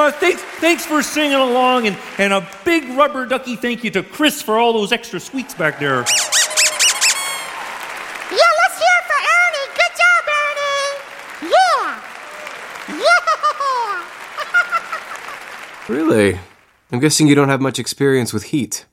thanks for singing along, and a big rubber ducky thank you to Chris for all those extra squeaks back there. Yeah, let's hear it for Ernie. Good job, Ernie. Yeah. Yeah. Really? I'm guessing you don't have much experience with heat.